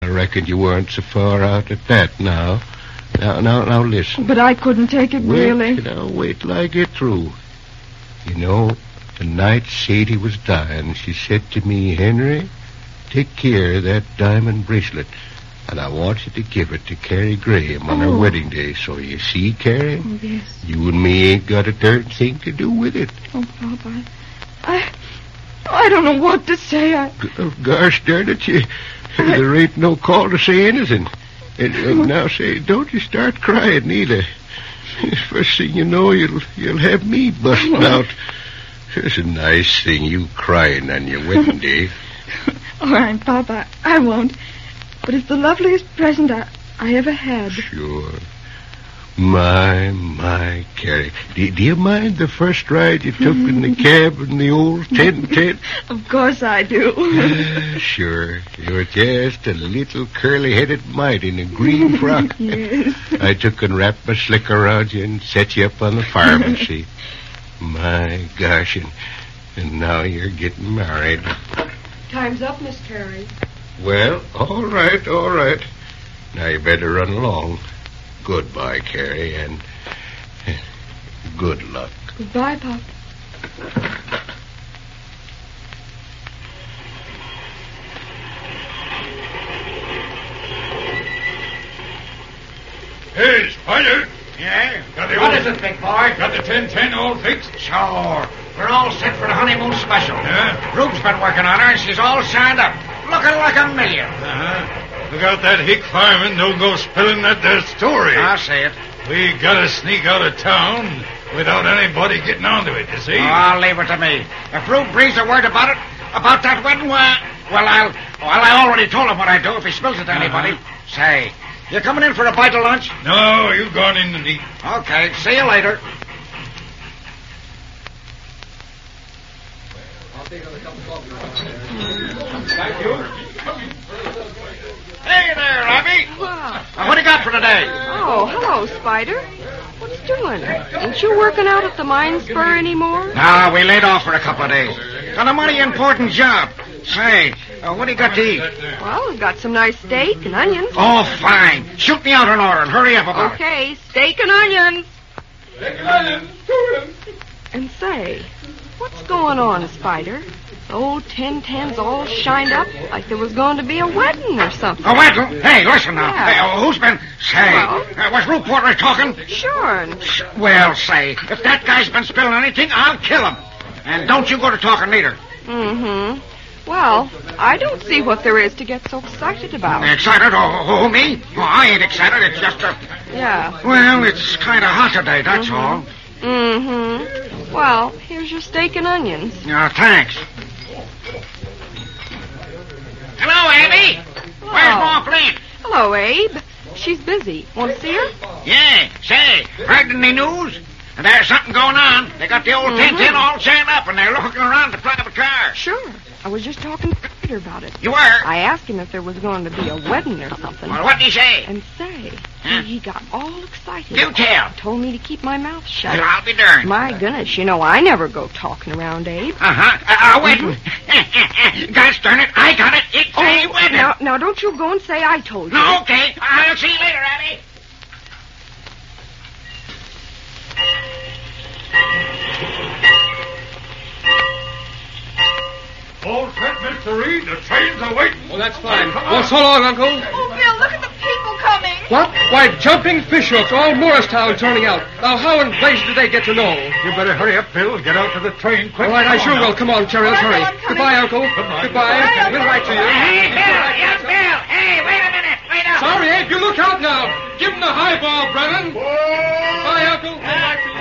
I reckoned you weren't so far out at that now. Now listen. But I couldn't take it, really. Wait till I get through. You know, the night Sadie was dying, she said to me, Henry, take care of that diamond bracelet. And I want you to give it to Carrie Graham on her wedding day. So you see, Carrie? Oh, yes. You and me ain't got a darn thing to do with it. Oh, Papa, I don't know what to say. Gosh darn it, there ain't no call to say anything. And now say, don't you start crying either. First thing you know, you'll have me busting out. It's a nice thing, you crying on your wedding day. All right, Papa, I won't. But it's the loveliest present I ever had. Sure. My, Carrie. Do you mind the first ride you took in the cab in the old 1010? Of course I do. Sure. You were just a little curly-headed mite in a green frock. Yes. I took and wrapped my slick around you and set you up on the fireman's seat. My gosh, and now you're getting married. Time's up, Miss Carrie. Well, all right. Now you better run along. Goodbye, Carrie, and good luck. Goodbye, Pop. Hey, Spider. Yeah? What is it, big boy? Got the 1010 all fixed? Sure. We're all set for the honeymoon special. Yeah? Rube's been working on her, and she's all signed up. Looking like $1 million. Uh-huh. Look out that hick fireman don't go spilling that there story. I'll say it. We gotta sneak out of town without anybody getting onto it, you see? Oh, I'll leave it to me. If Rube breathes a word about it, about that wedding, I already told him what I'd do if he spills it to anybody. Say, you coming in for a bite of lunch? No, you gone in and eat. Okay, see you later. Thank you. Hey there, Abby. Wow. What do you got for today? Oh, hello, Spider. What's doing? Ain't you working out at the mine spur anymore? No, we laid off for a couple of days. Got a mighty important job. Say, what do you got to eat? Well, we've got some nice steak and onions. Oh, fine. Shoot me out an order and hurry up about it. Okay, steak and onions. Steak and onions. And say, what's going on, Spider? The old 1010's all shined up like there was going to be a wedding or something. A wedding? Hey, listen now. Yeah. Hey, who's been... Say, Well? was Rube Porter talking? Sure. Well, say, if that guy's been spilling anything, I'll kill him. And don't you go to talking neither. Mm-hmm. Well, I don't see what there is to get so excited about. Excited? Oh, me? Oh, I ain't excited. It's just a... Yeah. Well, it's kind of hot today, that's all. Mm-hmm. Well, here's your steak and onions. Thanks. Hello, Abby. Where's Ma Flynn? Hello, Abe. She's busy. Want to see her? Yeah, say, heard any news? There's something going on. They got the old 1010 all signed up, and they're looking around the private car. Sure. I was just talking to Peter about it. You were? I asked him if there was going to be a wedding or something. Well, what'd he say? And say, Huh? he got all excited. Do tell. Told me to keep my mouth shut. Well, I'll be darned. My goodness, you know I never go talking around, Abe. Uh-huh. A wedding. Gosh darn it, I got it. It's a wedding. Now, don't you go and say I told you. No, okay. I'll see you later, Abby. All set, Mr. Reed. The trains are waiting. Oh, that's fine. Well, so long, Uncle. Oh, Bill, look at the people coming. What? Why, jumping fish hooks, all Morristown turning out. Now, how in blazes did they get to know? You better hurry up, Bill. Get out to the train quick. All right, I sure will. Come on, Terry, let's hurry. I'm coming. Goodbye, Uncle. Goodbye. We'll write to you. Hey, Bill. Yes, Bill. Hey, wait a minute. Wait up. Sorry, Abe, you look out now. Give him the highball, Brennan. Bye, Uncle. We'll write to you.